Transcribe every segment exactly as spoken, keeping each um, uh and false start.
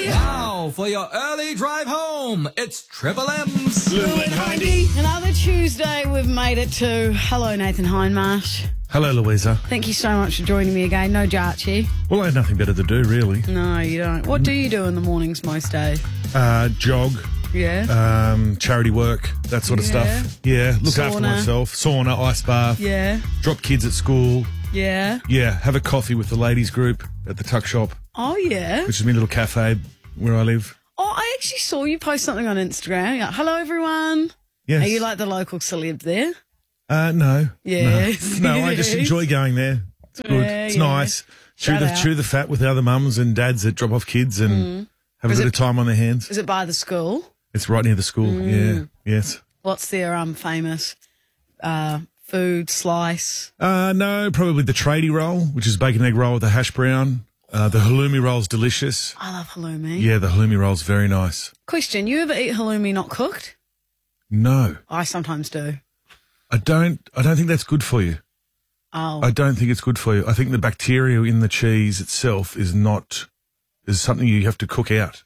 Now for your early drive home, it's Triple M's Lou and Heidi. Another Tuesday, we've made it to. Hello, Nathan Hindmarsh. Hello, Louisa. Thank you so much for joining me again. No Jarchi. Well, I had nothing better to do, really. No, you don't. What do you do in the mornings most days? Uh, jog, Yeah. um, charity work, that sort of Yeah. stuff. Yeah, look after Sauna. myself. Sauna, ice bath. Yeah. Drop kids at school. Yeah. Yeah, have a coffee with the ladies group at the tuck shop, Oh, yeah. which is my little cafe where I live. Oh, I actually saw you post something on Instagram. You're like, hello, everyone. Yes. Are you like the local celeb there? Uh, no. Yes. No, no I just enjoy going there. It's good. Yeah, it's yeah. nice. Chew Shout the, out. chew the fat with the other mums and dads that drop off kids and have a Is bit it- of time on their hands. Is it by the school? It's right near the school. Yeah. Yes. What's their um famous uh, food slice? Uh, no, probably the tradie roll, which is bacon egg roll with a hash brown. Uh, the halloumi roll's delicious. I love halloumi. Yeah, the halloumi roll's very nice. Question, you ever eat halloumi not cooked? No, I sometimes do. I don't. I don't think that's good for you. Oh, I don't think it's good for you. I think the bacteria in the cheese itself is not is something you have to cook out.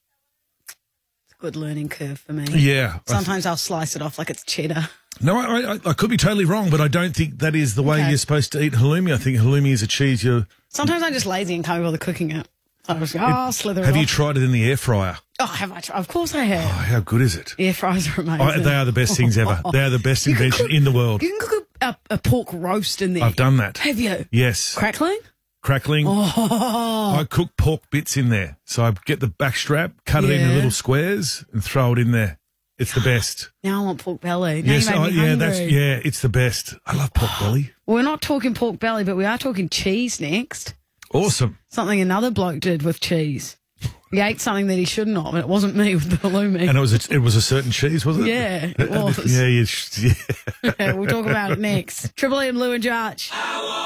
it's a good learning curve for me. Yeah. I- Sometimes I'll slice it off like it's cheddar. no, I, I, I could be totally wrong, but I don't think that is the way Okay. you're supposed to eat halloumi. I think halloumi is a cheese. You Sometimes I'm just lazy and can't be bothered cooking it. So I just go, oh, I'll slither have it you off. tried it in the air fryer? Oh, have I tried? Of course I have. Oh, how good is it? Air fryers are amazing. Oh, they are the best things ever. They are the best You can invention cook- in the world. You can cook a, a, a pork roast in there. I've done that. Have you? Yes. Crackling? Crackling. Oh, I cook pork bits in there. So I get the back strap, cut it into Yeah. little squares and throw it in there. It's the best. now I want pork belly. Now yes, you made I, me yeah, hungry. that's yeah, it's the best. I love pork belly. We're not talking pork belly, but we are talking cheese next. Awesome. Something another bloke did with cheese. He ate something that he shouldn't have, and it wasn't me with the halloumi. And it was a, it was a certain cheese, was it? Yeah, it was. Yeah, you, yeah. We'll talk about it next. Triple M, Lou and Jarch.